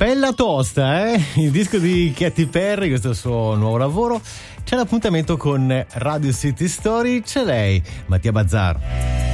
Bella tosta, il disco di Katy Perry, questo è il suo nuovo lavoro. C'è l'appuntamento con Radio City Story, c'è lei, Mattia Bazzar.